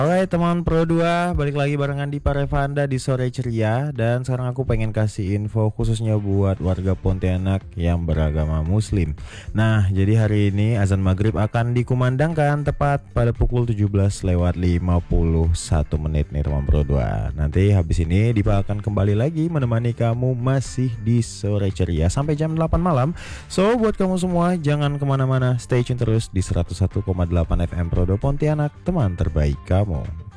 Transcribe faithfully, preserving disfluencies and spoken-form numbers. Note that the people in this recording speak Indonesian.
Oke teman Pro dua, balik lagi barengan di Parevanda di sore ceria. Dan sekarang aku pengen kasih info khususnya buat warga Pontianak yang beragama muslim. Nah jadi hari ini azan maghrib akan dikumandangkan tepat pada pukul tujuh belas lewat lima puluh satu menit nih teman Pro dua. Nanti habis ini Dipa akan kembali lagi menemani kamu masih di sore ceria sampai jam delapan malam. So buat kamu semua jangan kemana-mana, stay tune terus di seratus satu koma delapan F M Pro dua Pontianak, teman terbaik kamu.